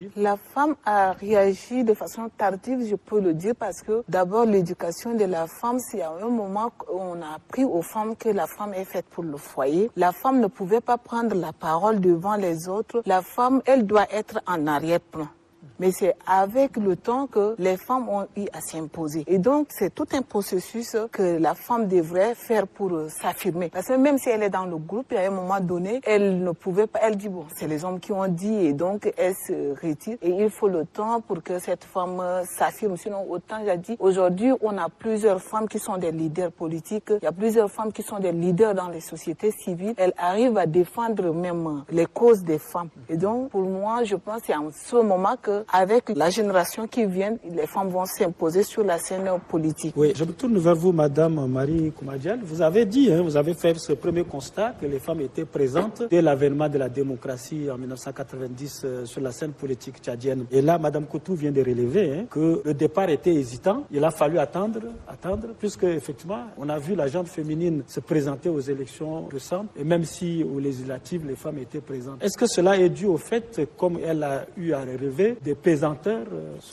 La femme a réagi de façon tardive, je peux le dire, parce que d'abord l'éducation de la femme, c'est à un moment qu'on a appris aux femmes que la femme est faite pour le foyer. La femme ne pouvait pas prendre la parole devant les autres. La femme, elle doit être en arrière-plan. Mais c'est avec le temps que les femmes ont eu à s'imposer. Et donc, c'est tout un processus que la femme devrait faire pour s'affirmer. Parce que même si elle est dans le groupe, à un moment donné, elle ne pouvait pas, elle dit, bon, c'est les hommes qui ont dit, et donc elle se retire. Et il faut le temps pour que cette femme s'affirme. Sinon, autant j'ai dit, aujourd'hui, on a plusieurs femmes qui sont des leaders politiques. Il y a plusieurs femmes qui sont des leaders dans les sociétés civiles. Elles arrivent à défendre même les causes des femmes. Et donc, pour moi, je pense que c'est en ce moment que avec la génération qui vient, les femmes vont s'imposer sur la scène politique. Oui, je me tourne vers vous, Madame Marie Koumadian. Vous avez dit, vous avez fait ce premier constat que les femmes étaient présentes dès l'avènement de la démocratie en 1990 sur la scène politique tchadienne. Et là, Madame Koutou vient de relever que le départ était hésitant. Il a fallu attendre, puisque effectivement, on a vu la gente féminine se présenter aux élections récentes. Et même si aux législatives, les femmes étaient présentes. Est-ce que cela est dû au fait, comme elle a eu à relever, des pesanteurs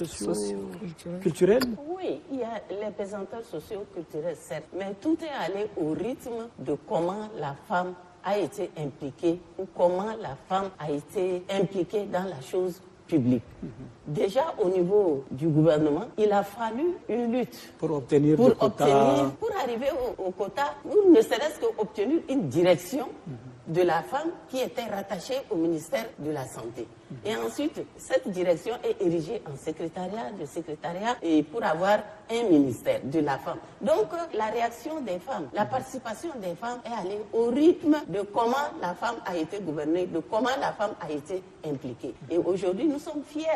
socio-culturels? Oui, il y a les pesanteurs socio-culturels, certes, mais tout est allé au rythme de comment la femme a été impliquée ou comment la femme a été impliquée dans la chose publique. Déjà au niveau du gouvernement, il a fallu une lutte pour obtenir le quota. Pour arriver au quota, ou ne serait-ce qu'obtenir une direction de la femme qui était rattachée au ministère de la Santé. Et ensuite, cette direction est érigée en secrétariat, et pour avoir un ministère de la femme. Donc, la réaction des femmes, la participation des femmes est allée au rythme de comment la femme a été gouvernée, de comment la femme a été impliquée. Et aujourd'hui, nous sommes fiers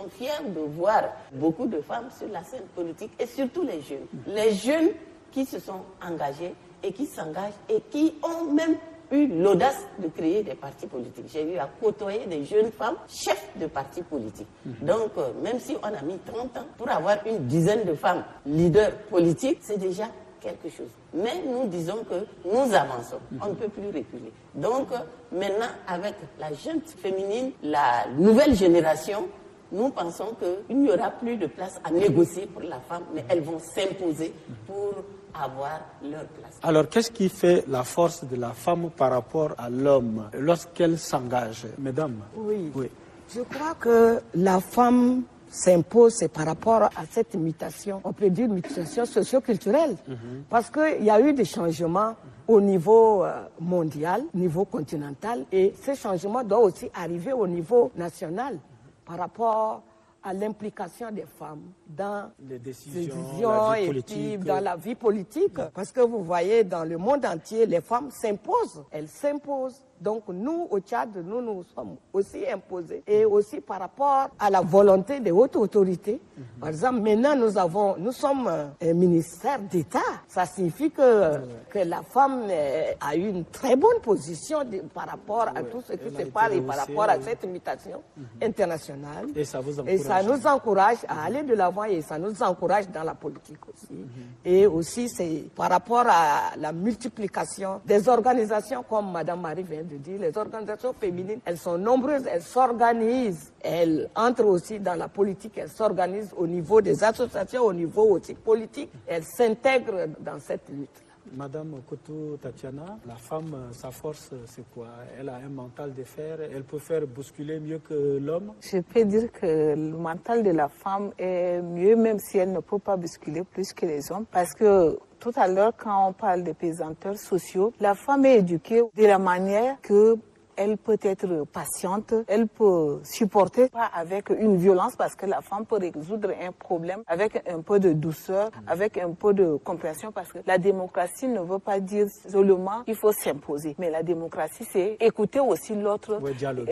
de voir beaucoup de femmes sur la scène politique et surtout les jeunes. Les jeunes qui se sont engagés et qui s'engagent et qui ont même eu l'audace de créer des partis politiques. J'ai eu à côtoyer des jeunes femmes chefs de partis politiques. Donc, même si on a mis 30 ans pour avoir une dizaine de femmes leaders politiques, c'est déjà quelque chose. Mais nous disons que nous avançons. On ne peut plus reculer. Donc, maintenant, avec la jeune féminine, la nouvelle génération, nous pensons qu'il n'y aura plus de place à négocier pour la femme, mais elles vont s'imposer pour avoir leur place. Alors, qu'est-ce qui fait la force de la femme par rapport à l'homme lorsqu'elle s'engage, mesdames? Oui. Je crois que la femme s'impose, c'est par rapport à cette mutation, on peut dire mutation socio-culturelle, parce qu'il y a eu des changements au niveau mondial, niveau continental, et ces changements doivent aussi arriver au niveau national par rapport à l'implication des femmes dans les décisions et puis dans la vie politique. Parce que vous voyez, dans le monde entier, les femmes s'imposent. Elles s'imposent. Donc nous, au Tchad, nous sommes aussi imposés. Et aussi par rapport à la volonté des hautes autorités. Par exemple, maintenant, nous sommes un ministère d'État. Ça signifie que la femme a eu une très bonne position par rapport à tout ce qui se passe et par rapport à cette mutation internationale. Et ça vous encourage. Et ça nous encourage à aller de l'avant et ça nous encourage dans la politique aussi. Et aussi, c'est par rapport à la multiplication des organisations, comme Madame Marie vient de dire, les organisations féminines, elles sont nombreuses, elles s'organisent, elles entrent aussi dans la politique, elles s'organisent au niveau des associations, au niveau aussi politique, elles s'intègrent dans cette lutte. Madame Koutou Tatiana, la femme, sa force, c'est quoi? Elle a un mental de fer, elle peut faire bousculer mieux que l'homme? Je peux dire que le mental de la femme est mieux, même si elle ne peut pas bousculer plus que les hommes, parce que tout à l'heure, quand on parle des pesanteurs sociaux, la femme est éduquée de la manière que elle peut être patiente, elle peut supporter, pas avec une violence, parce que la femme peut résoudre un problème avec un peu de douceur, avec un peu de compréhension, parce que la démocratie ne veut pas dire seulement qu'il faut s'imposer, mais la démocratie, c'est écouter aussi l'autre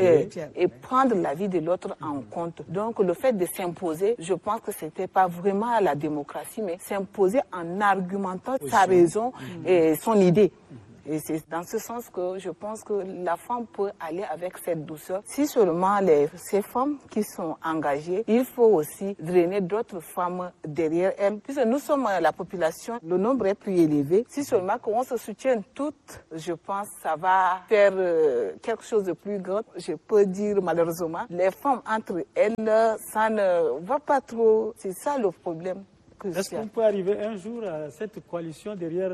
et prendre l'avis de l'autre en compte. Donc, le fait de s'imposer, je pense que c'était pas vraiment la démocratie, mais s'imposer en argumentant sa raison et son idée. Et c'est dans ce sens que je pense que la femme peut aller avec cette douceur. Si seulement ces femmes qui sont engagées, il faut aussi drainer d'autres femmes derrière elles. Puisque nous sommes la population, le nombre est plus élevé. Si seulement qu'on se soutienne toutes, je pense que ça va faire quelque chose de plus grand. Je peux dire malheureusement, les femmes entre elles, ça ne va pas trop. C'est ça le problème. Est-ce qu'on peut arriver un jour à cette coalition derrière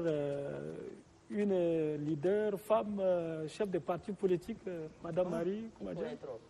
une leader, femme, chef de parti politique, Madame Marie Koumadjal?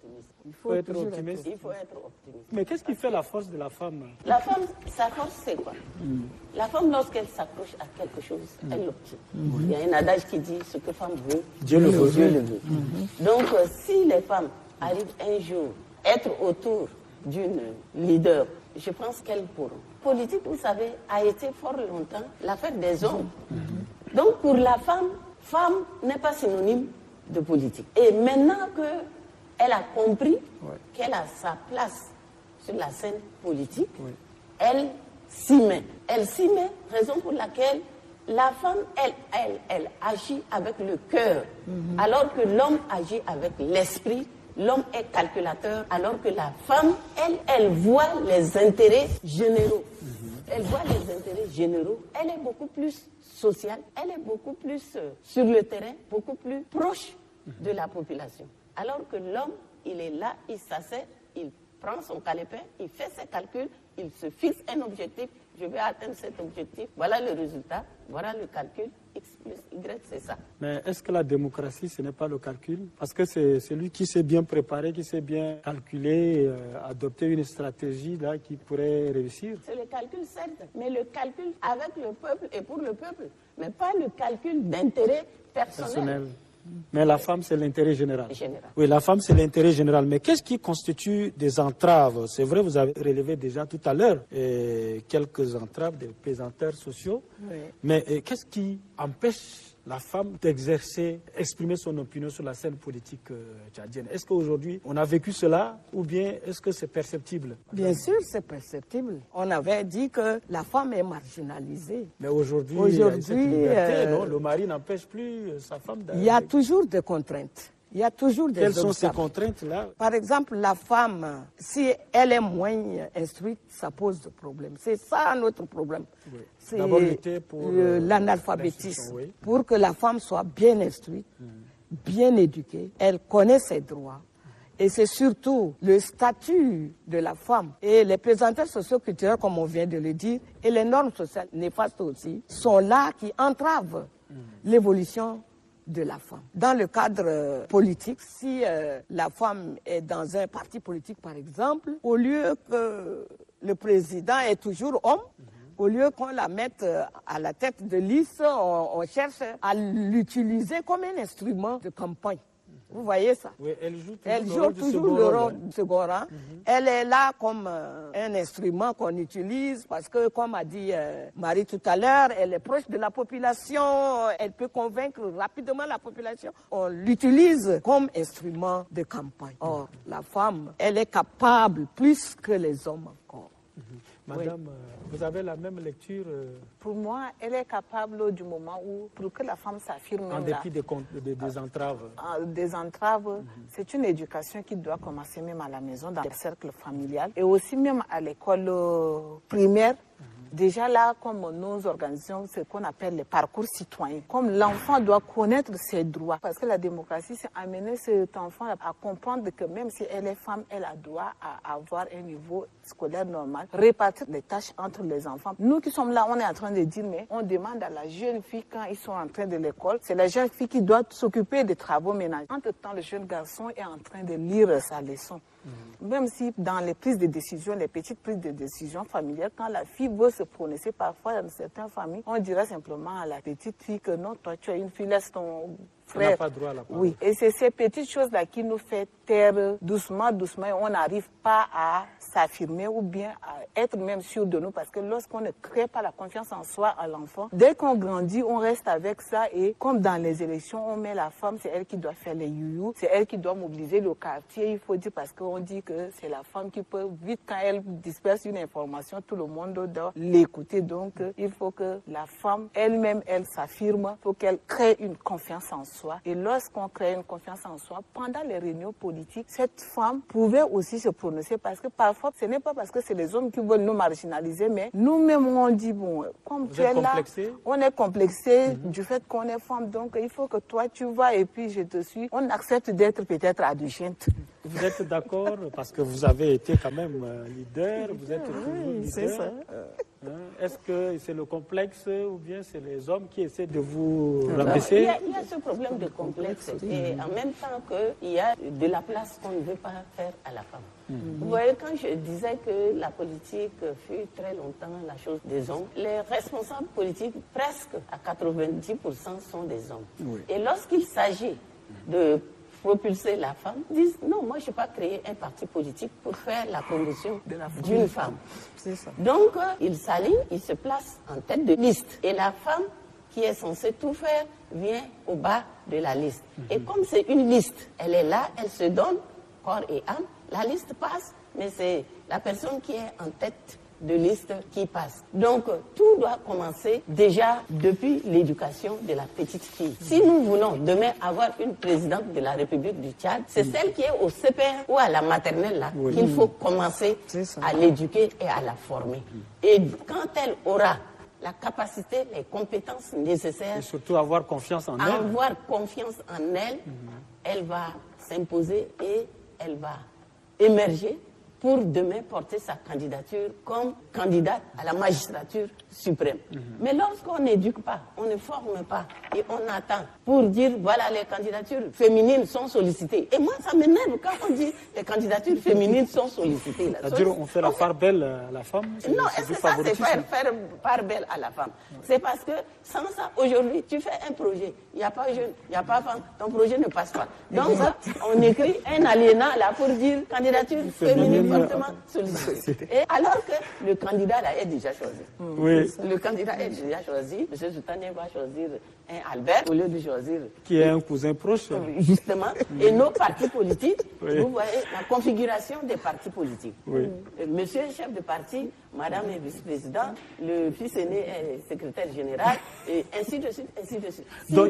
Il faut être optimiste. Il faut être optimiste. Mais qu'est-ce qui fait la force de la femme? La femme, sa force, c'est quoi? La femme, lorsqu'elle s'accroche à quelque chose, elle l'obtient. Il y a un adage qui dit ce que femme veut, Dieu le veut. Donc, si les femmes arrivent un jour à être autour d'une leader, je pense qu'elles pourront. Politique, vous savez, a été fort longtemps l'affaire des hommes. Donc, pour la femme n'est pas synonyme de politique. Et maintenant qu'elle a compris qu'elle a sa place sur la scène politique, elle s'y met. Elle s'y met, raison pour laquelle la femme, elle agit avec le cœur, alors que l'homme agit avec l'esprit. L'homme est calculateur, alors que la femme, elle voit les intérêts généraux. Elle voit les intérêts généraux. Elle est beaucoup plus sociale, elle est beaucoup plus sur le terrain, beaucoup plus proche de la population. Alors que l'homme, il est là, il s'assied, il prend son calepin, il fait ses calculs, il se fixe un objectif. Je vais atteindre cet objectif, voilà le résultat, voilà le calcul, X plus Y, c'est ça. Mais est-ce que la démocratie, ce n'est pas le calcul? Parce que c'est celui qui s'est bien préparé, qui s'est bien calculé, adopter une stratégie là, qui pourrait réussir. C'est le calcul, certes, mais le calcul avec le peuple et pour le peuple, mais pas le calcul d'intérêt personnel. Mais la femme, c'est l'intérêt général. Oui, la femme, c'est l'intérêt général. Mais qu'est-ce qui constitue des entraves? C'est vrai, vous avez relevé déjà tout à l'heure quelques entraves des pesanteurs sociaux. Oui. Mais qu'est-ce qui empêche la femme d'exercer, exprimer son opinion sur la scène politique tchadienne? Est-ce qu'aujourd'hui, on a vécu cela ou bien est-ce que c'est perceptible? Bien sûr, c'est perceptible. On avait dit que la femme est marginalisée. Mais aujourd'hui il y a cette liberté, non? Le mari n'empêche plus sa femme d'aller... Il y a toujours des contraintes. Il y a toujours des Quelles sont ces contraintes-là? Par exemple, la femme, si elle est moins instruite, ça pose des problèmes. C'est ça notre problème. Oui. C'est d'abord lutter pour l'analphabétisme. Oui. Pour que la femme soit bien instruite, bien éduquée, elle connaît ses droits. Et c'est surtout le statut de la femme et les pesanteurs socio-culturels, comme on vient de le dire, et les normes sociales néfastes aussi, sont là qui entravent l'évolution de la femme. Dans le cadre politique, si la femme est dans un parti politique, par exemple, au lieu que le président est toujours homme, au lieu qu'on la mette à la tête de liste, on cherche à l'utiliser comme un instrument de campagne. Vous voyez ça? Oui, elle joue toujours le rôle du second rang. Elle est là comme un instrument qu'on utilise parce que, comme a dit Marie tout à l'heure, elle est proche de la population, elle peut convaincre rapidement la population. On l'utilise comme instrument de campagne. Or, la femme, elle est capable plus que les hommes encore. Madame, vous avez la même lecture Pour moi, elle est capable du moment où, pour que la femme s'affirme... En dépit des entraves. Des entraves, c'est une éducation qui doit commencer même à la maison, dans le cercle familial, et aussi même à l'école primaire. Déjà là, comme nous organisons ce qu'on appelle les parcours citoyens, comme l'enfant doit connaître ses droits, parce que la démocratie, c'est amener cet enfant à comprendre que même si elle est femme, elle a droit à avoir un niveau scolaire normal, répartir les tâches entre les enfants. Nous qui sommes là, on est en train de dire, mais on demande à la jeune fille quand ils sont en train de l'école, c'est la jeune fille qui doit s'occuper des travaux ménagers. Entre-temps, le jeune garçon est en train de lire sa leçon. Même si dans les prises de décision, les petites prises de décision familiales, quand la fille veut se prononcer, parfois dans certaines familles, on dirait simplement à la petite fille que non, toi tu es une fille, laisse ton frères. On n'a pas droit à la parole. Oui, et c'est ces petites choses-là qui nous fait taire doucement, doucement, et on n'arrive pas à s'affirmer ou bien à être même sûr de nous, parce que lorsqu'on ne crée pas la confiance en soi à l'enfant, dès qu'on grandit, on reste avec ça, et comme dans les élections, on met la femme, c'est elle qui doit faire les youyou, c'est elle qui doit mobiliser le quartier, il faut dire, parce qu'on dit que c'est la femme qui peut, vite quand elle disperse une information, tout le monde doit l'écouter, donc il faut que la femme elle-même, elle s'affirme, il faut qu'elle crée une confiance en soi, et lorsqu'on crée une confiance en soi, pendant les réunions politiques, cette femme pouvait aussi se prononcer, parce que parfois, ce n'est pas parce que c'est les hommes qui veulent nous marginaliser, mais nous-mêmes, on dit, bon, comme tu es là, on est complexé du fait qu'on est femme, donc il faut que toi, tu vas et puis je te suis. On accepte d'être peut-être adjacente. Vous êtes d'accord, parce que vous avez été quand même leader, vous êtes toujours leader. C'est ça. Est-ce que c'est le complexe ou bien c'est les hommes qui essaient de vous rabaisser? Il y a ce problème de complexe et en même temps qu'il y a de la place qu'on ne veut pas faire à la femme. Vous voyez, quand je disais que la politique fut très longtemps la chose des hommes, les responsables politiques, presque à 90% sont des hommes. Oui. Et lorsqu'il s'agit de propulser la femme, disent non, moi je n'ai pas créé un parti politique pour faire la promotion d'une femme. C'est ça. Donc il s'aligne, il se place en tête de liste. Et la femme qui est censée tout faire vient au bas de la liste. Et comme c'est une liste, elle est là, elle se donne corps et âme, la liste passe, mais c'est la personne qui est en tête de liste qui passe. Donc, tout doit commencer déjà depuis l'éducation de la petite fille. Si nous voulons demain avoir une présidente de la République du Tchad, c'est celle qui est au CPR ou à la maternelle là qu'il faut commencer à l'éduquer et à la former. Et quand elle aura la capacité, les compétences nécessaires... Et surtout avoir confiance en elle. Avoir confiance en elle, elle va s'imposer et elle va émerger pour demain porter sa candidature comme candidate à la magistrature suprême. Mais lorsqu'on n'éduque pas, on ne forme pas et on attend pour dire voilà, les candidatures féminines sont sollicitées. Et moi, ça m'énerve quand on dit les candidatures féminines sont sollicitées. C'est-à-dire on fait la part belle à la femme? Non, est-ce que ça c'est faire part belle à la femme? C'est parce que sans ça, aujourd'hui, tu fais un projet, il n'y a pas jeune, il n'y a pas femme, ton projet ne passe pas. Donc on écrit un alinéa là pour dire candidature féminine fortement sollicitée. Et alors que le candidat là est déjà choisi. Oui. Le candidat est déjà choisi. M. Zoutane va choisir un Albert au lieu de choisir... Qui est un cousin proche. Justement. Et nos partis politiques, vous voyez la configuration des partis politiques. Monsieur est chef de parti, madame est vice-président, le fils aîné est secrétaire général, et ainsi de suite, ainsi de suite. Donc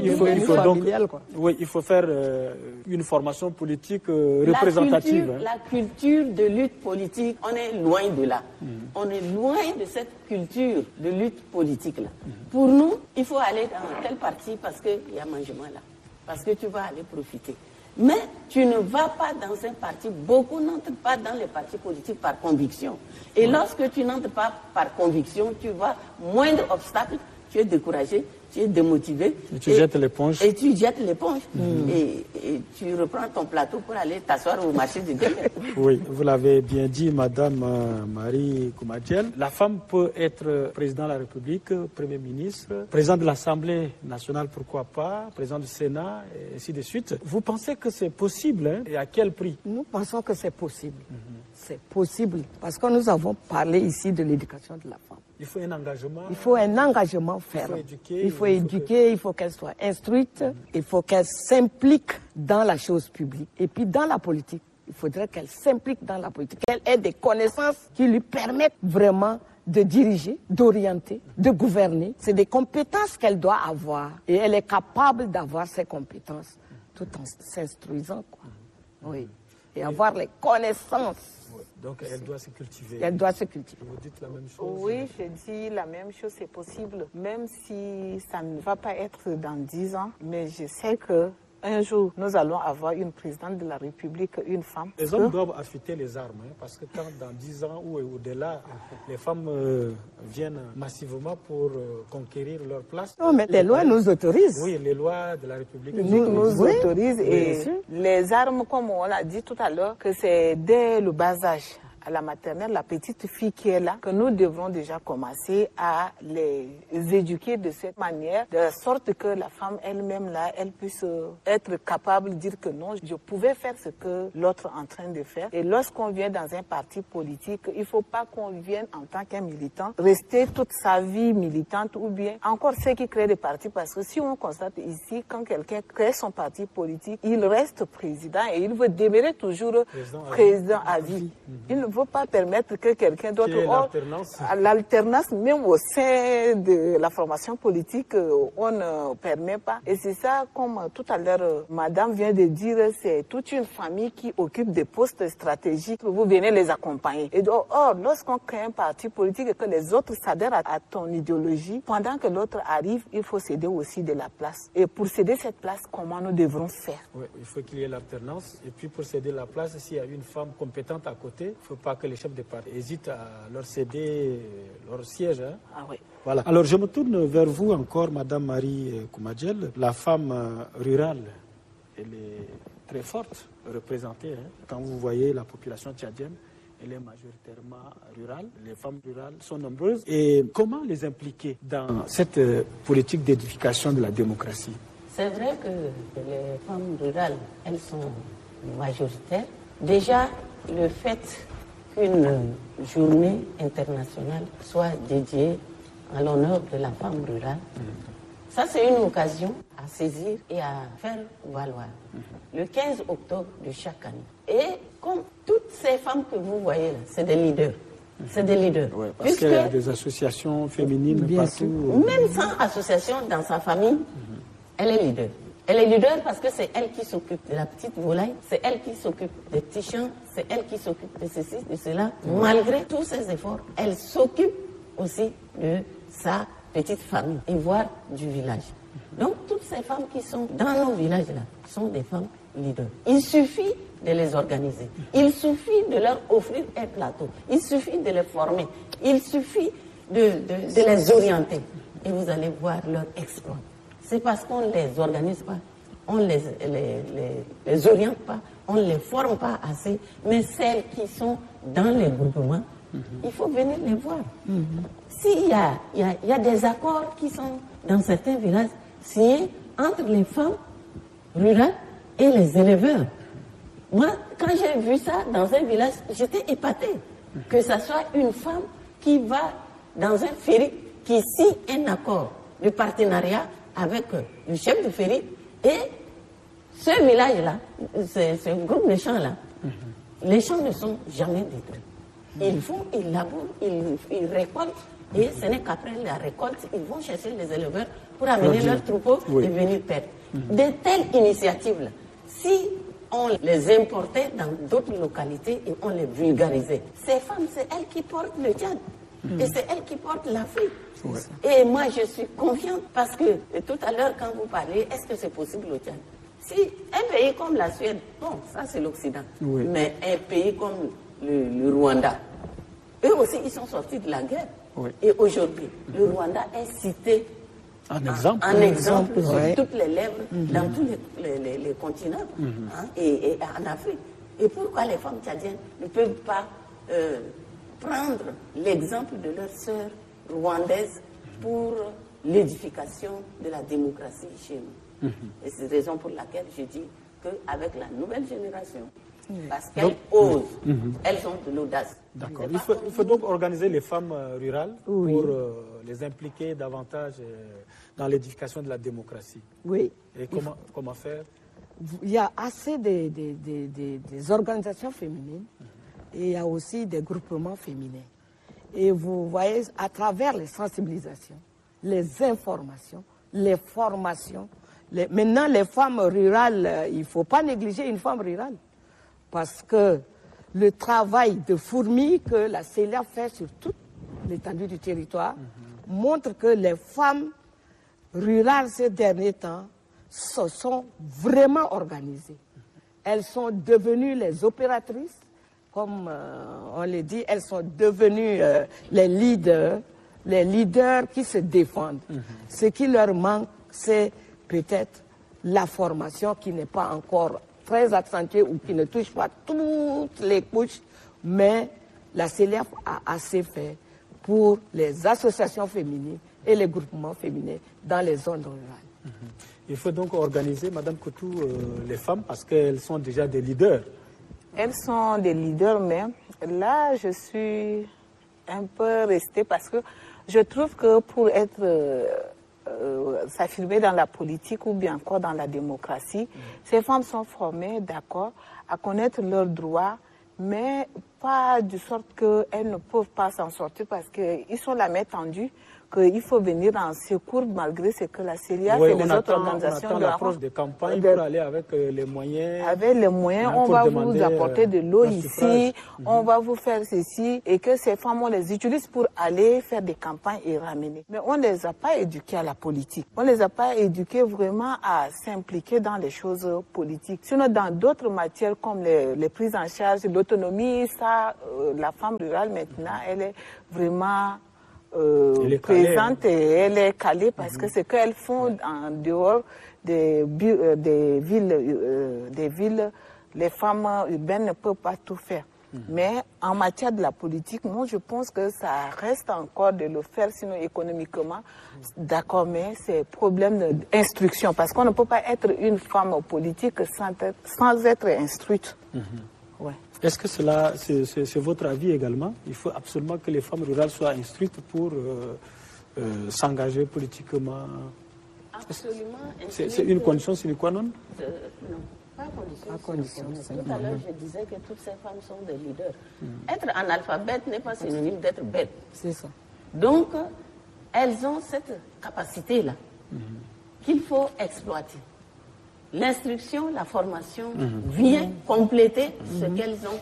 il faut faire une formation politique représentative. La culture de lutte politique, on est loin de là. On est loin de cette culture de lutte politique là. Pour nous, il faut aller dans tel parti parce qu'il y a mangement là, parce que tu vas aller profiter. Mais tu ne vas pas dans un parti, beaucoup n'entrent pas dans les partis politiques par conviction. Et lorsque tu n'entres pas par conviction, tu vas, moindre obstacle, tu es découragé, tu es démotivé. Et tu jettes l'éponge. Et tu jettes l'éponge. Et tu reprends ton plateau pour aller t'asseoir au marché du Guémet. Oui, vous l'avez bien dit, Madame Marie Koumadjel. La femme peut être président de la République, Premier ministre, président de l'Assemblée nationale, pourquoi pas, président du Sénat, et ainsi de suite. Vous pensez que c'est possible, hein, et à quel prix? Nous pensons que c'est possible. C'est possible parce que nous avons parlé ici de l'éducation de la femme. Il faut un engagement. Il faut un engagement ferme. Il faut éduquer, il faut qu'elle soit instruite, il faut qu'elle s'implique dans la chose publique. Et puis dans la politique, il faudrait qu'elle s'implique dans la politique, qu'elle ait des connaissances qui lui permettent vraiment de diriger, d'orienter, de gouverner. C'est des compétences qu'elle doit avoir. Et elle est capable d'avoir ces compétences tout en s'instruisant, quoi. Oui. Et avoir les connaissances. Donc elle doit se cultiver. Elle doit se cultiver. Vous dites la même chose? Oui, je dis la même chose, c'est possible, même si ça ne va pas être dans 10 ans, mais je sais que un jour, nous allons avoir une présidente de la République, une femme. Les hommes doivent affûter les armes, hein, parce que quand dans 10 ans ou au-delà, les femmes viennent massivement pour conquérir leur place. Non, mais les lois nous autorisent. Oui, les lois de la République nous autorisent. Et les armes, comme on l'a dit tout à l'heure, que c'est dès le bas âge. à la maternelle, la petite fille qui est là, que nous devrons déjà commencer à les éduquer de cette manière, de sorte que la femme elle-même là, elle puisse être capable de dire que non, je pouvais faire ce que l'autre est en train de faire. Et lorsqu'on vient dans un parti politique, il ne faut pas qu'on vienne en tant qu'un militant, rester toute sa vie militante ou bien encore ceux qui créent des partis, parce que si on constate ici, quand quelqu'un crée son parti politique, il reste président et il veut demeurer toujours président à vie. Il ne veut pas permettre que quelqu'un d'autre... L'alternance, même au sein de la formation politique, on ne permet pas. Et c'est ça, comme tout à l'heure, madame vient de dire, c'est toute une famille qui occupe des postes stratégiques. Vous venez les accompagner. Et donc, or, lorsqu'on crée un parti politique et que les autres s'adhèrent à ton idéologie, pendant que l'autre arrive, il faut céder aussi de la place. Et pour céder cette place, comment nous devrons faire? Oui, il faut qu'il y ait l'alternance. Et puis pour céder la place, s'il y a une femme compétente à côté, il ne faut pas que les chefs de parti hésitent à leur céder leur siège. Hein. Ah oui. Voilà. Alors je me tourne vers vous encore, Madame Marie Koumadiel. La femme rurale, elle est très forte, représentée. Hein. Quand vous voyez la population tchadienne, elle est majoritairement rurale. Les femmes rurales sont nombreuses. Et comment les impliquer dans cette politique d'édification de la démocratie? C'est vrai que les femmes rurales, elles sont majoritaires. Déjà, le fait qu'une journée internationale soit dédiée à l'honneur de la femme rurale, ça c'est une occasion à saisir et à faire valoir. Le 15 octobre de chaque année. Et comme toutes ces femmes que vous voyez là, c'est des leaders. C'est des leaders. Ouais, parce qu'il y a des associations féminines partout. Même sans association dans sa famille, elle est leader. Elle est leader parce que c'est elle qui s'occupe de la petite volaille, c'est elle qui s'occupe des petits champs, c'est elle qui s'occupe de ceci, de cela. Malgré tous ces efforts, elle s'occupe aussi de sa petite famille et voire du village. Donc toutes ces femmes qui sont dans nos villages-là sont des femmes leaders. Il suffit de les organiser. Il suffit de leur offrir un plateau. Il suffit de les former. Il suffit de les orienter. Et vous allez voir leur exploit. C'est parce qu'on ne les organise pas, on ne les oriente pas, on ne les forme pas assez. Mais celles qui sont dans les groupements, il faut venir les voir. S'il y a des accords qui sont dans certains villages signés entre les femmes rurales et les éleveurs. Moi, quand j'ai vu ça dans un village, j'étais épatée. Que ce soit une femme qui va dans un ferry, qui signe un accord de partenariat avec le chef de ferry, et ce village-là, ce groupe de champs-là, les champs ne sont jamais détruits. Ils font, ils labourent, ils récoltent, et ce n'est qu'après la récolte, ils vont chercher les éleveurs pour amener leurs troupeaux et venir perdre. De telles initiatives-là, si on les importait dans d'autres localités et on les vulgarisait, ces femmes, c'est elles qui portent le Tchad. Et c'est elles qui portent l'Afrique. Ouais. Et moi, je suis confiante parce que tout à l'heure, quand vous parlez, est-ce que c'est possible au Tchad? Si un pays comme la Suède, bon, ça c'est l'Occident, mais un pays comme le Rwanda, eux aussi, ils sont sortis de la guerre. Et aujourd'hui, le Rwanda est cité en exemple sur toutes les lèvres, dans tous les continents, et en Afrique. Et pourquoi les femmes tchadiennes ne peuvent pas prendre l'exemple de leurs sœurs rwandaises pour l'édification de la démocratie chez nous? Et c'est la raison pour laquelle je dis qu'avec la nouvelle génération, parce qu'elles osent, elles ont de l'audace. D'accord. Il faut donc organiser les femmes rurales pour les impliquer davantage dans l'édification de la démocratie. Oui. Et comment faire? Il y a assez des organisations féminines et il y a aussi des groupements féminins. Et vous voyez, à travers les sensibilisations, les informations, les formations, maintenant les femmes rurales, il ne faut pas négliger une femme rurale. Parce que le travail de fourmi que la CELIA fait sur toute l'étendue du territoire montre que les femmes rurales ces derniers temps se sont vraiment organisées. Elles sont devenues les opératrices, comme on le dit, elles sont devenues les leaders qui se défendent. Ce qui leur manque, c'est peut-être la formation qui n'est pas encore très accentuée ou qui ne touche pas toutes les couches, mais la CELIAF a assez fait pour les associations féminines et les groupements féminins dans les zones rurales. Il faut donc organiser, Madame Coutou, les femmes parce qu'elles sont déjà des leaders. Elles sont des leaders, mais là, je suis un peu restée parce que je trouve que pour s'affirmer dans la politique ou bien encore dans la démocratie, ces femmes sont formées, d'accord, à connaître leurs droits, mais pas de sorte qu'elles ne peuvent pas s'en sortir parce qu'ils sont la main tendue, qu'il faut venir en secours malgré ce que la CELIAF et les autres organisations on attend l'approche des campagnes pour aller avec les moyens. Avec les moyens, on va vous apporter de l'eau ici, on va vous faire ceci, et que ces femmes, on les utilise pour aller faire des campagnes et ramener. Mais on ne les a pas éduquées à la politique. On ne les a pas éduquées vraiment à s'impliquer dans les choses politiques. Sinon, dans d'autres matières comme les prises en charge, l'autonomie, ça, la femme rurale maintenant, elle est vraiment présente et elle est calée parce que ce qu'elles font en dehors des villes, les femmes urbaines ne peuvent pas tout faire. Mais en matière de la politique, moi je pense que ça reste encore de le faire, sinon économiquement, d'accord, mais c'est problème d'instruction parce qu'on ne peut pas être une femme politique sans être instruite. Ouais. Est-ce que cela, c'est votre avis également? Il faut absolument que les femmes rurales soient instruites pour s'engager politiquement. Absolument. C'est une condition sine qua non? Non, pas condition. Tout à l'heure, je disais que toutes ces femmes sont des leaders. Être analphabète n'est pas synonyme d'être bête. C'est ça. Donc, elles ont cette capacité-là qu'il faut exploiter. L'instruction, la formation vient compléter ce qu'elles ont,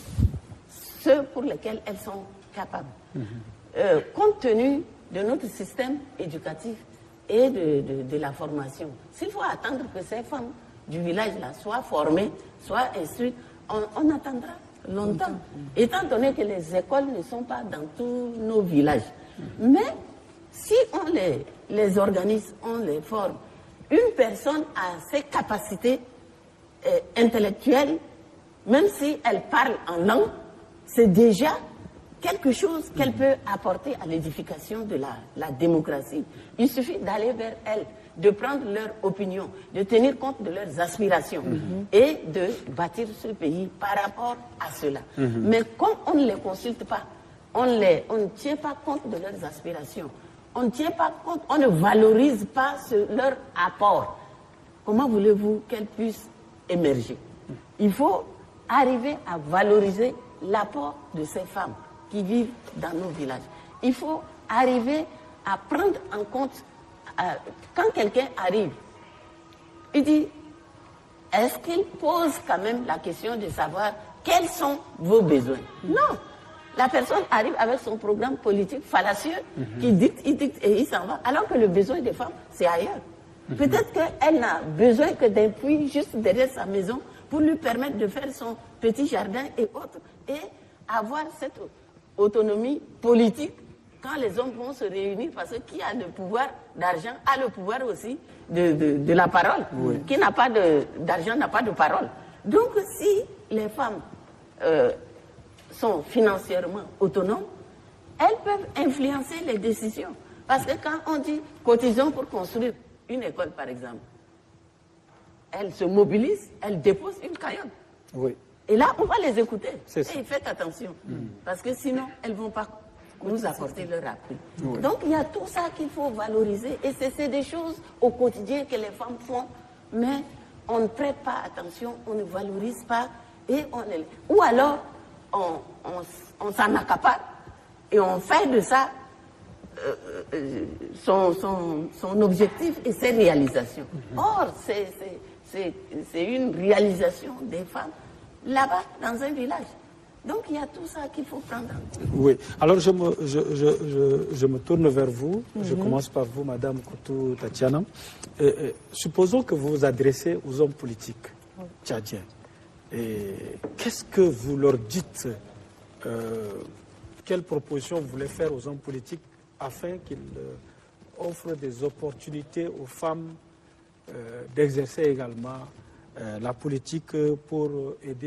ce pour lesquels elles sont capables. Compte tenu de notre système éducatif et de la formation, s'il faut attendre que ces femmes du village-là soient formées, soient instruites, on attendra longtemps, étant donné que les écoles ne sont pas dans tous nos villages. Mais si on les organise, on les forme, une personne a ses capacités intellectuelles, même si elle parle en langue, c'est déjà quelque chose qu'elle peut apporter à l'édification de la démocratie. Il suffit d'aller vers elle, de prendre leur opinion, de tenir compte de leurs aspirations et de bâtir ce pays par rapport à cela. Mais comme on ne les consulte pas, on ne tient pas compte de leurs aspirations, on ne tient pas compte, on ne valorise pas leur apport. Comment voulez-vous qu'elles puissent émerger? Il faut arriver à valoriser l'apport de ces femmes qui vivent dans nos villages. Il faut arriver à prendre en compte, quand quelqu'un arrive, il dit, est-ce qu'il pose quand même la question de savoir quels sont vos besoins? Non. La personne arrive avec son programme politique fallacieux qui dicte, il dicte et il s'en va. Alors que le besoin des femmes, c'est ailleurs. Peut-être qu'elle n'a besoin que d'un puits juste derrière sa maison pour lui permettre de faire son petit jardin et autres. Et avoir cette autonomie politique quand les hommes vont se réunir, parce que qui a le pouvoir d'argent a le pouvoir aussi de la parole. Qui n'a pas d'argent n'a pas de parole. Donc si les femmes sont financièrement autonomes, elles peuvent influencer les décisions. Parce que quand on dit cotisons pour construire une école, par exemple, elles se mobilisent, elles déposent une cagnotte. Oui. Et là, on va les écouter. Et faites attention, parce que sinon, elles ne vont pas nous apporter leur appui. Donc, il y a tout ça qu'il faut valoriser. Et c'est des choses au quotidien que les femmes font, mais on ne prête pas attention, on ne valorise pas, et ou alors, on s'en accapare et on fait de ça son objectif et ses réalisations. Or, c'est une réalisation des femmes là-bas, dans un village. Donc, il y a tout ça qu'il faut prendre en compte. Oui. Alors, je me tourne vers vous. Je commence par vous, Madame Coutou Tatiana. Supposons que vous vous adressez aux hommes politiques tchadiens. Qu'est-ce que vous leur dites? Quelles propositions vous voulez faire aux hommes politiques afin qu'ils offrent des opportunités aux femmes d'exercer également la politique pour aider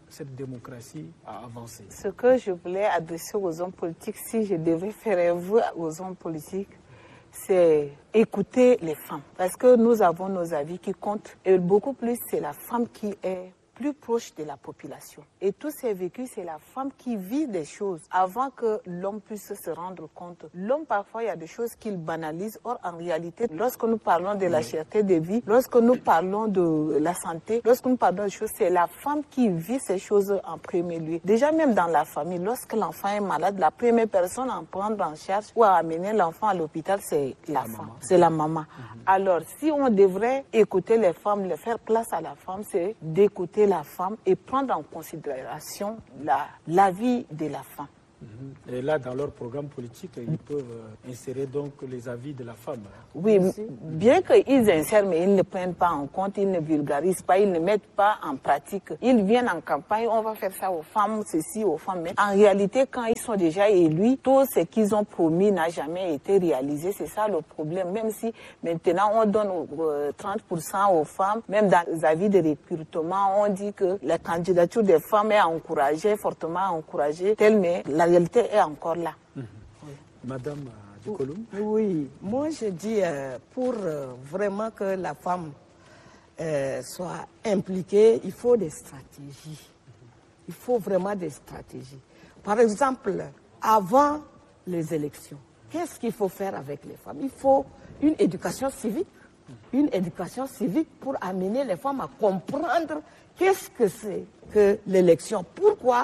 cette démocratie à avancer. Ce que je voulais adresser aux hommes politiques, si je devais faire œuvre aux hommes politiques, c'est écouter les femmes. Parce que nous avons nos avis qui comptent. Et beaucoup plus, c'est la femme qui est plus proche de la population. Et tous ces vécus, c'est la femme qui vit des choses avant que l'homme puisse se rendre compte. L'homme, parfois, il y a des choses qu'il banalise. Or, en réalité, lorsque nous parlons de la cherté de vie, lorsque nous parlons de la santé, lorsque nous parlons de choses, c'est la femme qui vit ces choses en premier lieu. Déjà, même dans la famille, lorsque l'enfant est malade, la première personne à en prendre en charge ou à amener l'enfant à l'hôpital, c'est la femme. C'est la maman. Alors, si on devrait écouter les femmes, les faire place à la femme, c'est d'écouter la femme et prendre en considération la vie de la femme. Et là, dans leur programme politique, ils peuvent insérer donc les avis de la femme. Oui, bien qu'ils insèrent, mais ils ne prennent pas en compte, ils ne vulgarisent pas, ils ne mettent pas en pratique. Ils viennent en campagne, on va faire ça aux femmes, ceci, aux femmes. Mais en réalité, quand ils sont déjà élus, tout ce qu'ils ont promis n'a jamais été réalisé. C'est ça le problème. Même si maintenant on donne 30% aux femmes, même dans les avis de recrutement, on dit que la candidature des femmes est encouragée, fortement encouragée, telle, mais la réalité est encore là. Oui. Madame Dikoloum. Oui, moi je dis pour vraiment que la femme soit impliquée, il faut des stratégies. Il faut vraiment des stratégies. Par exemple, avant les élections, qu'est-ce qu'il faut faire avec les femmes? Il faut une éducation civique. Une éducation civique pour amener les femmes à comprendre qu'est-ce que c'est que l'élection. Pourquoi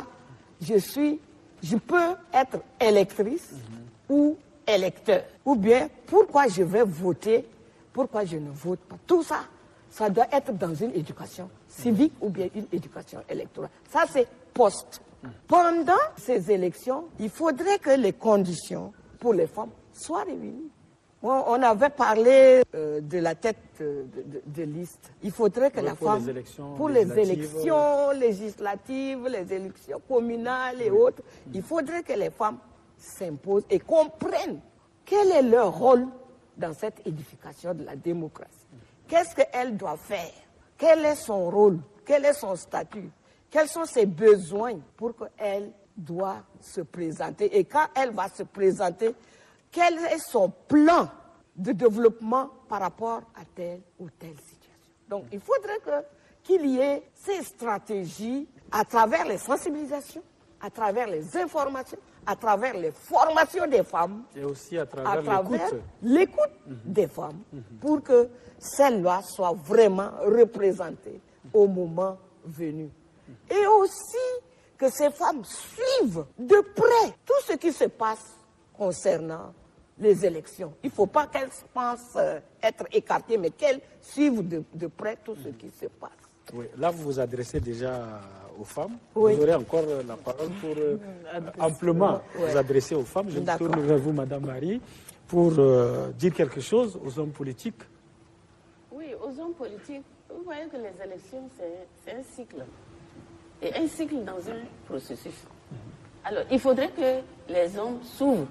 je peux être électrice ou électeur. Ou bien, pourquoi je vais voter, pourquoi je ne vote pas. Tout ça, ça doit être dans une éducation civique ou bien une éducation électorale. Ça, c'est post. Pendant ces élections, il faudrait que les conditions pour les femmes soient réunies. On avait parlé de la tête de liste. Il faudrait que la femme, pour les élections législatives, les élections communales et autres, il faudrait que les femmes s'imposent et comprennent quel est leur rôle dans cette édification de la démocratie. Qu'est-ce qu'elle doit faire? Quel est son rôle? Quel est son statut? Quels sont ses besoins pour qu'elle doit se présenter? Et quand elle va se présenter, quel est son plan de développement par rapport à telle ou telle situation? Donc, il faudrait qu'il y ait ces stratégies à travers les sensibilisations, à travers les informations, à travers les formations des femmes. Et aussi à travers l'écoute des femmes, pour que celle-là soit vraiment représentée au moment venu. Et aussi que ces femmes suivent de près tout ce qui se passe concernant les élections. Il ne faut pas qu'elles pensent être écartées, mais qu'elles suivent de près tout ce qui se passe. Oui, là, vous vous adressez déjà aux femmes. Oui. Vous aurez encore la parole pour amplement vous adresser aux femmes. Je me tourne vers vous, Madame Marie, pour dire quelque chose aux hommes politiques. Oui, aux hommes politiques, vous voyez que les élections, c'est un cycle. Et un cycle dans un processus. Alors, il faudrait que les hommes s'ouvrent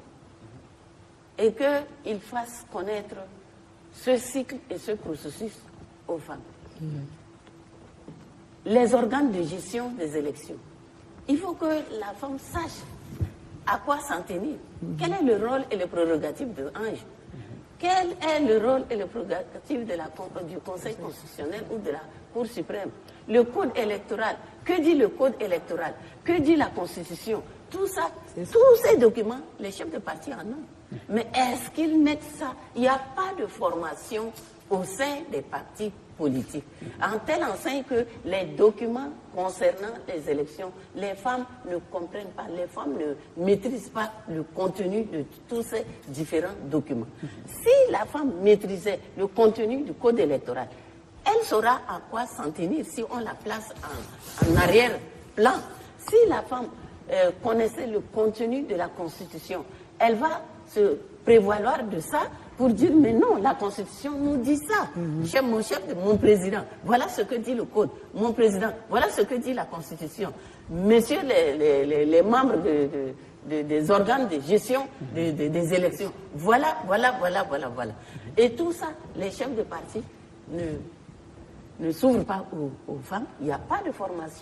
et qu'ils fassent connaître ce cycle et ce processus aux femmes. Les organes de gestion des élections. Il faut que la femme sache à quoi s'en tenir. Quel est le rôle et les prérogatives de l'ange? Quel est le rôle et les prérogatives du Conseil constitutionnel ou de la Cour suprême? Le code électoral. Que dit le code électoral? Que dit la Constitution? Tout ça, tous ces documents, les chefs de parti en ont. Mais est-ce qu'ils mettent ça? Il n'y a pas de formation au sein des partis politiques. En telle enseigne que les documents concernant les élections, les femmes ne comprennent pas, les femmes ne maîtrisent pas le contenu de tous ces différents documents. Si la femme maîtrisait le contenu du code électoral, elle saura à quoi s'en tenir si on la place en arrière-plan. Si la femme connaissait le contenu de la Constitution, elle va se prévaloir de ça pour dire mais non, la Constitution nous dit ça. Mon président, voilà ce que dit le code. Mon président, voilà ce que dit la Constitution. Messieurs les membres des organes de gestion des élections, voilà. Et tout ça, les chefs de parti ne s'ouvrent pas aux femmes. Il n'y a pas de formation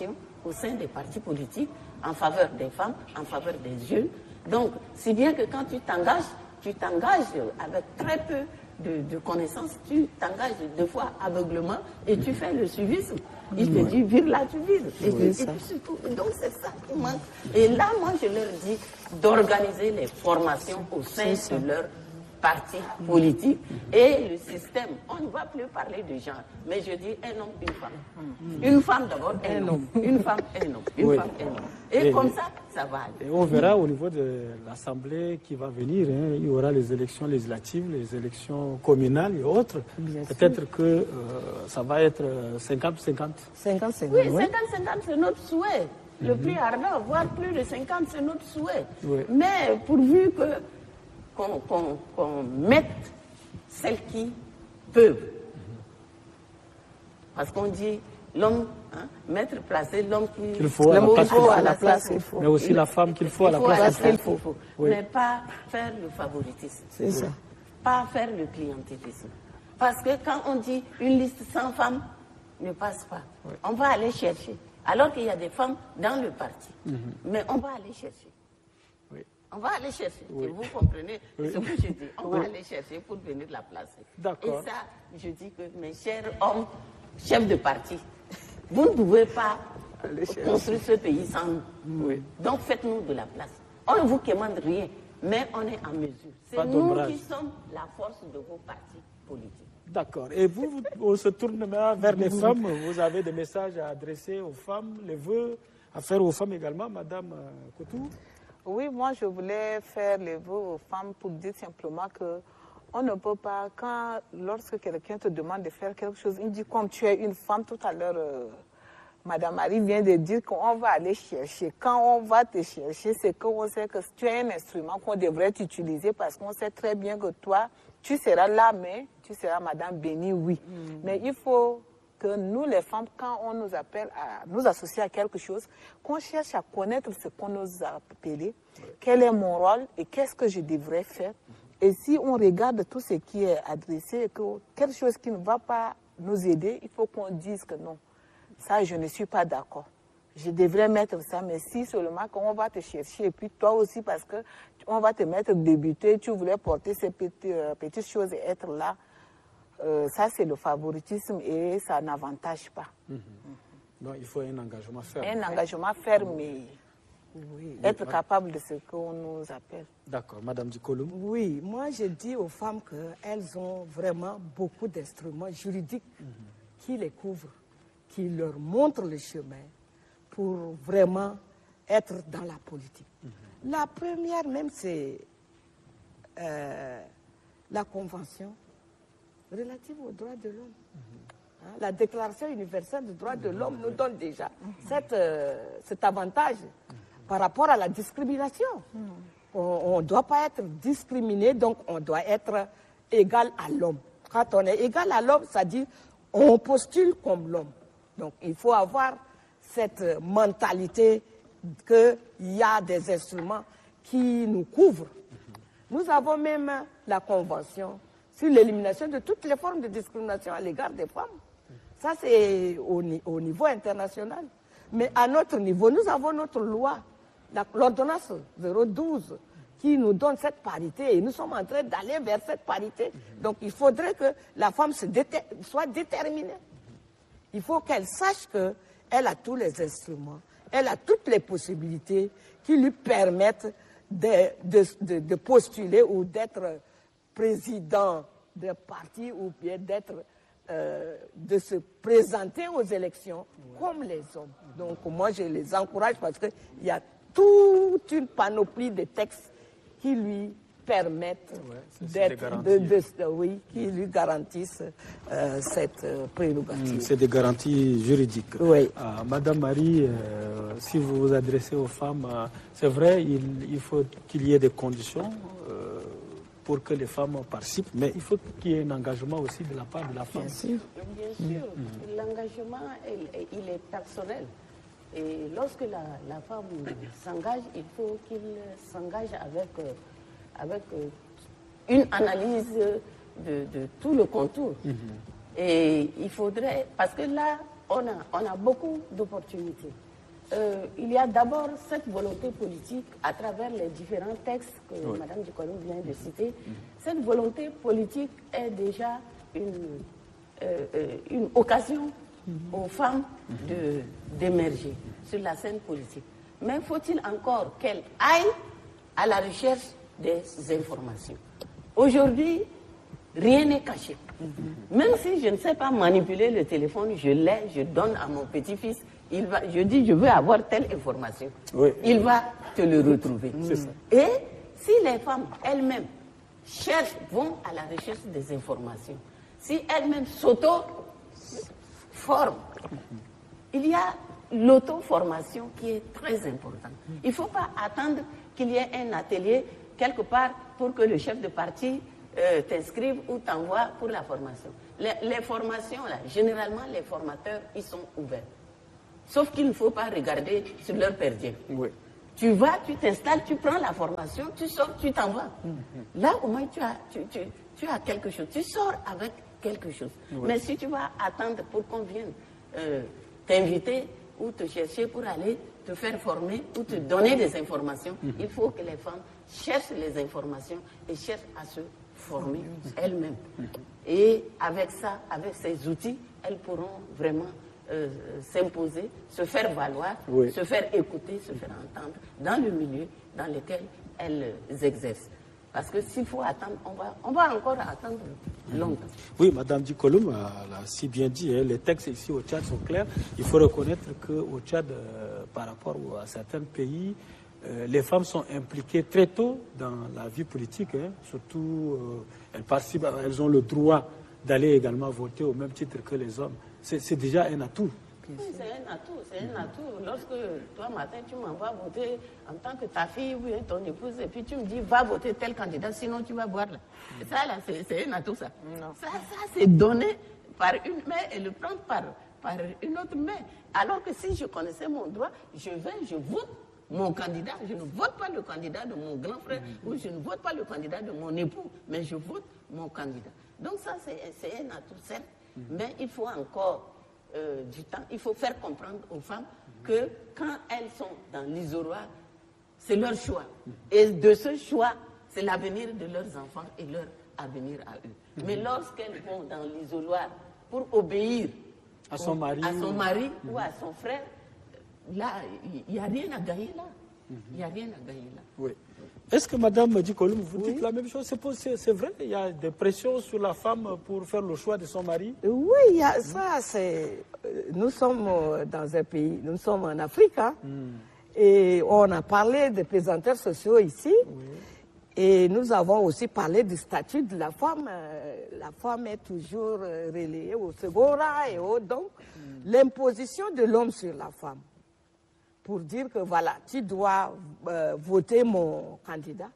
au sein des partis politiques en faveur des femmes, en faveur des jeunes. Donc, si bien que quand tu t'engages avec très peu de connaissances, tu t'engages deux fois aveuglement et tu fais le suivisme. Il te dit, vire là, tu vires. Et puis surtout, donc c'est ça qui manque. Et là, moi, je leur dis d'organiser les formations au sein de leur parti politique et le système. On ne va plus parler de genre, mais je dis un homme, une femme. Une femme d'abord, un homme. Une femme, un homme. Une femme, un homme. Et comme ça, ça va aller. Et on verra au niveau de l'Assemblée qui va venir, hein, il y aura les élections législatives, les élections communales et autres. Peut-être que ça va être 50-50. 50-50. Oui, 50-50, c'est notre souhait. Le plus ardent, voire plus de 50, c'est notre souhait. Oui. Mais pourvu qu'on mette celles qui peuvent. Parce qu'on dit l'homme, mettre, placer l'homme qu'il faut à la place qu'il faut. Mais aussi la femme qu'il faut à la place qu'il faut. Oui. Mais pas faire le favoritisme. C'est ça. Pas faire le clientélisme. Parce que quand on dit une liste sans femmes ne passe pas, on va aller chercher. Alors qu'il y a des femmes dans le parti. Mais on va aller chercher. On va aller chercher. Et vous comprenez ce que je dis. On va aller chercher pour venir la placer. D'accord. Et ça, je dis que mes chers hommes, chefs de parti, vous ne pouvez pas construire ce pays sans nous. Donc faites-nous de la place. On ne vous commande rien, mais on est en mesure. C'est nous qui sommes la force de vos partis politiques. D'accord. Et vous, on se tourne maintenant vers les femmes. Vous avez des messages à adresser aux femmes, les vœux à faire aux femmes également, Madame Coutou? Oui, moi je voulais faire les vœux aux femmes pour dire simplement que on ne peut pas, lorsque quelqu'un te demande de faire quelque chose, il dit comme tu es une femme, tout à l'heure, Madame Marie vient de dire qu'on va aller chercher. Quand on va te chercher, c'est qu'on sait que tu es un instrument qu'on devrait utiliser parce qu'on sait très bien que toi, tu seras là, mais tu seras Madame Béni, oui. Mais il faut que nous, les femmes, quand on nous appelle à nous associer à quelque chose, qu'on cherche à connaître ce qu'on nous a appelé, quel est mon rôle et qu'est-ce que je devrais faire. Et si on regarde tout ce qui est adressé et que quelque chose qui ne va pas nous aider, il faut qu'on dise que non, ça je ne suis pas d'accord. Je devrais mettre ça, mais si seulement qu'on va te chercher, et puis toi aussi parce qu'on va te mettre débuter, tu voulais porter ces petites choses et être là, ça c'est le favoritisme et ça n'avantage pas. Donc il faut un engagement ferme. Un engagement ferme et être capable de ce qu'on nous appelle. D'accord. Madame Dikolo? Oui, moi je dis aux femmes qu'elles ont vraiment beaucoup d'instruments juridiques qui les couvrent, qui leur montrent le chemin pour vraiment être dans la politique. La première même, c'est la Convention relative aux droits de l'homme. La Déclaration universelle des droits de l'homme nous donne déjà cet avantage par rapport à la discrimination. On ne doit pas être discriminé, donc on doit être égal à l'homme. Quand on est égal à l'homme, ça dit on postule comme l'homme. Donc il faut avoir cette mentalité qu'il y a des instruments qui nous couvrent. Nous avons même la Convention sur l'élimination de toutes les formes de discrimination à l'égard des femmes. Ça, c'est au niveau international. Mais à notre niveau, nous avons notre loi, l'ordonnance 012, qui nous donne cette parité. Et nous sommes en train d'aller vers cette parité. Donc, il faudrait que la femme soit déterminée. Il faut qu'elle sache qu'elle a tous les instruments, elle a toutes les possibilités qui lui permettent de postuler ou d'être président de parti ou bien de se présenter aux élections comme les hommes. Donc moi je les encourage parce qu'il y a toute une panoplie de textes qui lui permettent qui lui garantissent cette prérogative. C'est des garanties juridiques. Oui. Madame Marie, si vous vous adressez aux femmes, c'est vrai, il faut qu'il y ait des conditions pour que les femmes participent, mais il faut qu'il y ait un engagement aussi de la part de la femme. Bien sûr. L'engagement, il est personnel. Et lorsque la femme s'engage, il faut qu'il s'engage avec une analyse de tout le contour. Et il faudrait, parce que là, on a beaucoup d'opportunités. il y a d'abord cette volonté politique à travers les différents textes que Mme Dikoulom vient de citer. Cette volonté politique est déjà une occasion aux femmes d'émerger sur la scène politique. Mais faut-il encore qu'elles aillent à la recherche des informations? Aujourd'hui, rien n'est caché. Même si je ne sais pas manipuler le téléphone, je donne à mon petit-fils, je dis je veux avoir telle information. Oui. Il va te le retrouver. Et si les femmes elles-mêmes vont à la recherche des informations, si elles-mêmes s'auto-forment, il y a l'auto-formation qui est très importante. Il ne faut pas attendre qu'il y ait un atelier quelque part pour que le chef de parti t'inscrive ou t'envoie pour la formation. Les formations, là, généralement, les formateurs, ils sont ouverts. Sauf qu'il ne faut pas regarder sur leur perdien. Oui. Tu vas, tu t'installes, tu prends la formation, tu sors, tu t'en vas. Là, au moins, tu as quelque chose. Tu sors avec quelque chose. Oui. Mais si tu vas attendre pour qu'on vienne t'inviter ou te chercher pour aller te faire former ou te donner des informations, il faut que les femmes cherchent les informations et cherchent à se former elles-mêmes. Et avec ça, avec ces outils, elles pourront vraiment s'imposer, se faire valoir, se faire écouter, se faire entendre dans le milieu dans lequel elles exercent. Parce que s'il faut attendre, on va encore attendre longtemps. Oui, Mme Dikoulom l'a si bien dit, hein, les textes ici au Tchad sont clairs. Il faut reconnaître qu'au Tchad, par rapport à certains pays, les femmes sont impliquées très tôt dans la vie politique. Hein. Surtout, elles ont le droit d'aller également voter au même titre que les hommes. C'est déjà un atout. Oui, c'est un atout. Lorsque toi, matin, tu m'envoies voter en tant que ta fille ou ton épouse, et puis tu me dis, va voter tel candidat, sinon tu vas boire là. Et ça, là, c'est un atout, ça. Non. Ça c'est donné par une main et le prendre par une autre main. Alors que si je connaissais mon droit, je vote mon candidat. Je ne vote pas le candidat de mon grand frère ou je ne vote pas le candidat de mon époux, mais je vote mon candidat. Donc ça, c'est un atout, certes. Mais il faut encore du temps. Il faut faire comprendre aux femmes que quand elles sont dans l'isoloir, c'est leur choix. Et de ce choix, c'est l'avenir de leurs enfants et leur avenir à eux. Mais lorsqu'elles vont dans l'isoloir pour obéir à son mari ou à son frère, là, il n'y a rien à gagner là. Il n'y a rien à gagner là. Oui. Est-ce que Mme Dikoulom, vous dites la même chose? C'est vrai, il y a des pressions sur la femme pour faire le choix de son mari? Oui, il y a ça. Nous sommes dans un pays, nous sommes en Afrique, hein, et on a parlé des pesanteurs sociaux ici, et nous avons aussi parlé du statut de la femme. La femme est toujours relayée au second rang, et donc l'imposition de l'homme sur la femme, pour dire que voilà, tu dois voter mon candidat.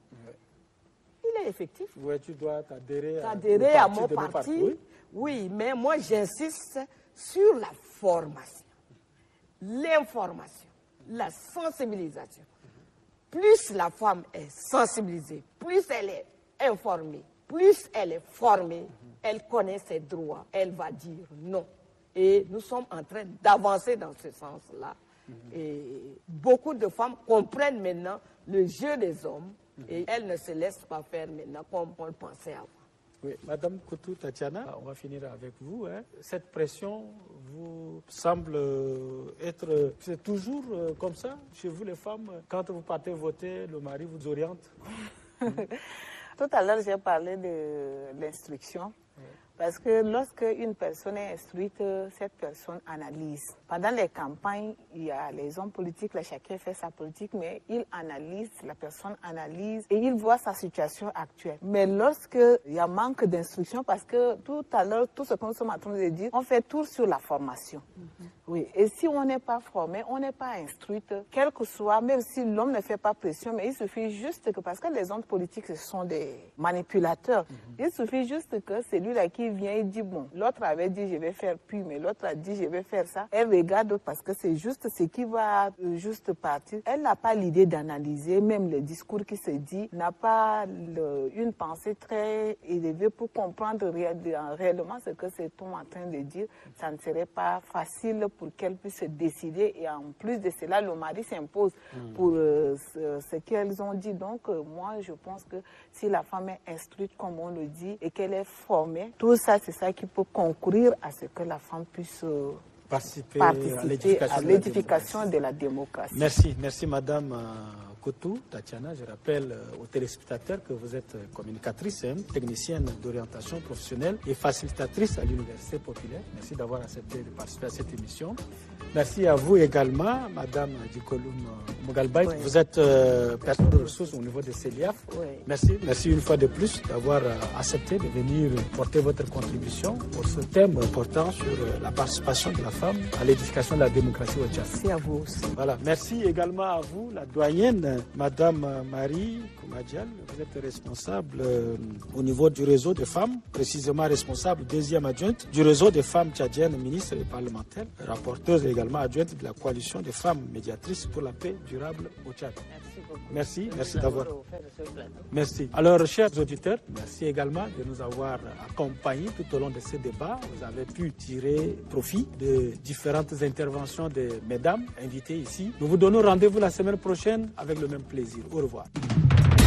Il est effectif. Oui, tu dois t'adhérer à mon parti. Oui, mais moi j'insiste sur la formation, l'information, la sensibilisation. Plus la femme est sensibilisée, plus elle est informée, plus elle est formée, elle connaît ses droits, elle va dire non. Et nous sommes en train d'avancer dans ce sens-là. Et beaucoup de femmes comprennent maintenant le jeu des hommes et elles ne se laissent pas faire maintenant comme on le pensait avant. Oui, Madame Koutou Tatiana, on va finir avec vous. Hein. Cette pression vous semble être... C'est toujours comme ça chez vous les femmes? Quand vous partez voter, le mari vous oriente? Tout à l'heure, j'ai parlé de l'instruction. Parce que lorsque une personne est instruite, cette personne analyse. Pendant les campagnes, il y a les hommes politiques, là, chacun fait sa politique, mais il analyse, la personne analyse et il voit sa situation actuelle. Mais lorsque il y a manque d'instruction, parce que tout à l'heure, tout ce que nous sommes en train de dire, on fait tout sur la formation. Oui, et si on n'est pas formé, on n'est pas instruite, quel que soit, même si l'homme ne fait pas pression, mais il suffit juste que, parce que les hommes politiques, ce sont des manipulateurs, il suffit juste que celui-là qui vient et dit, bon, l'autre avait dit je vais faire puis, mais l'autre a dit je vais faire ça. Elle regarde parce que c'est juste ce qui va juste partir. Elle n'a pas l'idée d'analyser, même le discours qui se dit, n'a pas une pensée très élevée pour comprendre réellement ce que c'est on en train de dire. Ça ne serait pas facile pour qu'elles puissent se décider. Et en plus de cela, le mari s'impose pour ce qu'elles ont dit. Donc, moi, je pense que si la femme est instruite, comme on le dit, et qu'elle est formée, tout ça, c'est ça qui peut concourir à ce que la femme puisse participer à l'édification de la démocratie. Merci Madame Kotou, Tatiana. Je rappelle aux téléspectateurs que vous êtes communicatrice, technicienne d'orientation professionnelle et facilitatrice à l'Université populaire. Merci d'avoir accepté de participer à cette émission. Merci à vous également, Madame Dikoloum Mogalbaï. Oui. Vous êtes personne de ressources au niveau de CELIAF. Oui. Merci une fois de plus d'avoir accepté de venir porter votre contribution pour ce thème important sur la participation de la femme à l'édification de la démocratie au Tchad. Merci à vous aussi. Voilà. Merci également à vous, la doyenne, Madame Marie Koumadial. Vous êtes responsable au niveau du réseau des femmes, précisément responsable, deuxième adjointe du réseau des femmes tchadiennes, ministre et parlementaire, rapporteuse également adjointe de la coalition des femmes médiatrices pour la paix durable au Tchad. Merci beaucoup. Merci d'avoir. Merci. Alors, chers auditeurs, merci également de nous avoir accompagnés tout au long de ce débat. Vous avez pu tirer profit de différentes interventions de mesdames invitées ici. Nous vous donnons rendez-vous la semaine prochaine avec le même plaisir. Au revoir.